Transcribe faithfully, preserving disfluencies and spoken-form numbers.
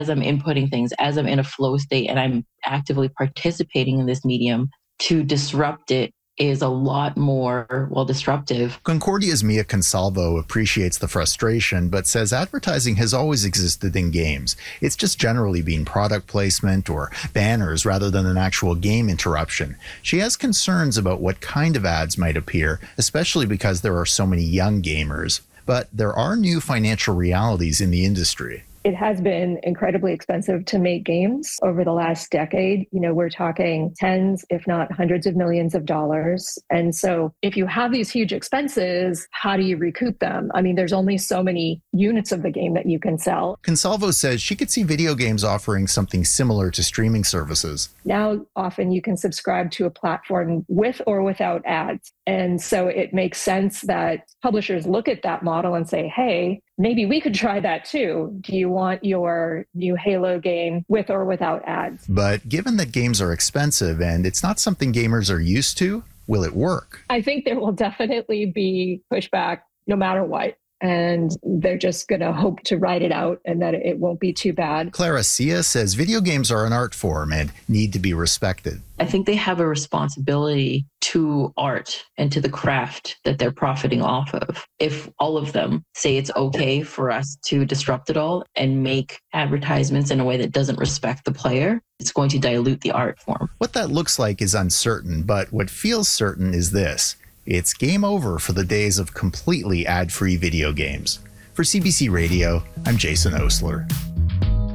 as I'm inputting things, as I'm in a flow state and I'm actively participating in this medium, to disrupt it is a lot more, well, disruptive. Concordia's Mia Consalvo appreciates the frustration, but says advertising has always existed in games. It's just generally been product placement or banners rather than an actual game interruption. She has concerns about what kind of ads might appear, especially because there are so many young gamers. But there are new financial realities in the industry. It has been incredibly expensive to make games over the last decade. You know, we're talking tens, if not hundreds of millions of dollars. And so if you have these huge expenses, how do you recoup them? I mean, there's only so many units of the game that you can sell. Consalvo says she could see video games offering something similar to streaming services. Now, often you can subscribe to a platform with or without ads. And so it makes sense that publishers look at that model and say, hey, maybe we could try that too. Do you want your new Halo game with or without ads? But given that games are expensive and it's not something gamers are used to, will it work? I think there will definitely be pushback no matter what. And they're just going to hope to ride it out and that it won't be too bad. Clara Cia says video games are an art form and need to be respected. I think they have a responsibility to art and to the craft that they're profiting off of. If all of them say it's okay for us to disrupt it all and make advertisements in a way that doesn't respect the player, it's going to dilute the art form. What that looks like is uncertain, but what feels certain is this. It's game over for the days of completely ad-free video games. For C B C Radio, I'm Jason Osler.